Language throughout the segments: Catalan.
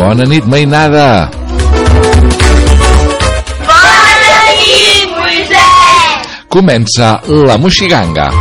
Bona nit, mainada. Bona nit, Moisès. Comença la Moixiganga.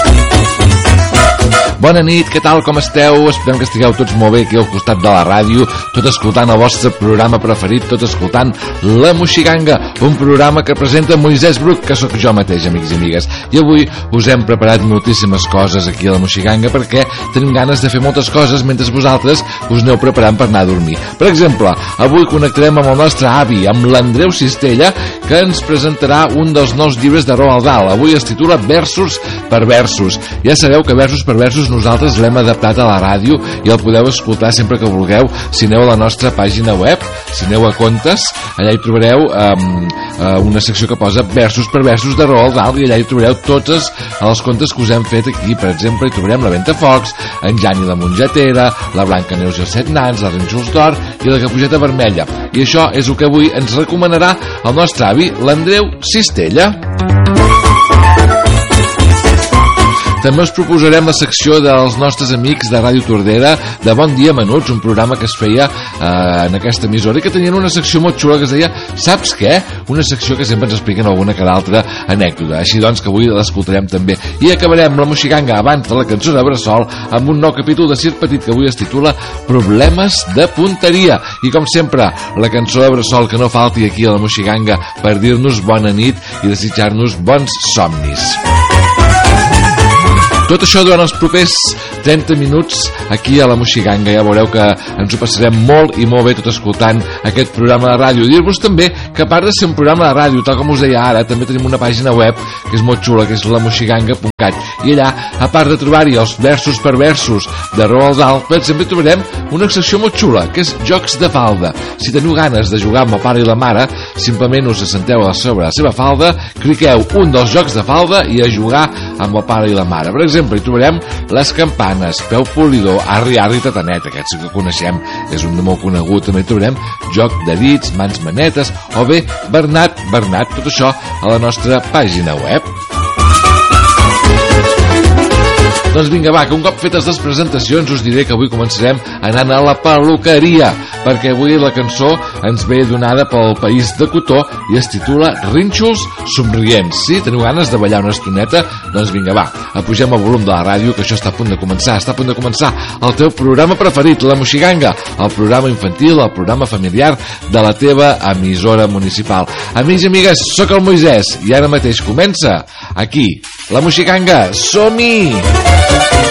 Bona nit, què tal, com esteu? Esperem que estigueu tots molt bé aquí al costat de la ràdio, tot escoltant el vostre programa preferit, tot escoltant La Moixiganga, un programa que presenta Moisès Bruc, que sóc jo mateix, amics i amigues. I avui us hem preparat moltíssimes coses aquí a La Moixiganga perquè tenim ganes de fer moltes coses mentre vosaltres us aneu preparant per anar a dormir. Per exemple, avui connectarem amb el nostre avi, amb l'Andreu Cistella, que ens presentarà un dels nous llibres de Roald Dahl. Avui es titula Versos per versos. Ja sabeu que Versos per versos nosaltres l'hem adaptat a la ràdio i el podeu escoltar sempre que vulgueu si aneu a la nostra pàgina web, si aneu a Contes, allà hi trobareu una secció que posa Versos per versos de Roald Dahl i allà hi trobareu tots els contes que us hem fet aquí. Per exemple, hi trobarem La Ventafocs, en Jan i la Mongetera, la Blanca Neus i els Set Nans, la Rínxols d'Or i la Caputxeta Vermella. I això és el que avui ens recomanarà el nostre avi, l'Andreu Cistella. També us proposarem la secció dels nostres amics de Ràdio Tordera de Bon Dia Menuts, un programa que es feia en aquesta emissora i que tenien una secció molt xula que es deia Saps què? Una secció que sempre ens expliquen alguna que l'altra anècdota. Així doncs que avui l'escoltarem també. I acabarem la Moixiganga abans de la cançó de Bressol amb un nou capítol de Circ Petit que avui es titula Problemes de punteria. I com sempre, la cançó de Bressol que no falti aquí a la Moixiganga per dir-nos bona nit i desitjar-nos bons somnis. Tot això durant els propers 30 minuts aquí a la Moixiganga. Ja veureu que ens ho passarem molt i molt bé tot escoltant aquest programa de ràdio. Dir-vos també que a part de ser un programa de ràdio, tal com us deia ara, també tenim una pàgina web que és molt xula, que és lamoixiganga.cat, i allà, a part de trobar-hi els versos per versos de Roald Dahl, per exemple, trobarem una secció molt xula, que és Jocs de falda. Si teniu ganes de jugar amb el pare i la mare, simplement us assenteu a sobre la seva falda, cliqueu un dels jocs de falda i a jugar amb el pare i la mare. Per exemple, hi trobarem les campanes, peu polidor, arri, arri, tatanet, aquest sí que coneixem, és un de molt conegut. També trobarem joc de dits, mans manetes, o bé Bernat, tot això a la nostra pàgina web. Doncs vinga, va, que un cop fetes les presentacions us diré que avui començarem anant a la perruqueria, perquè avui la cançó ens ve donada pel País de Cotó i es titula Rínxols somrients. Si teniu ganes de ballar una estoneta, doncs vinga, va, apugem el volum de la ràdio, que això està a punt de començar, el teu programa preferit, la Moixiganga, el programa infantil, el programa familiar de la teva emissora municipal. Amics i amigues, sóc el Moisès i ara mateix comença aquí la Moixiganga. Som-hi!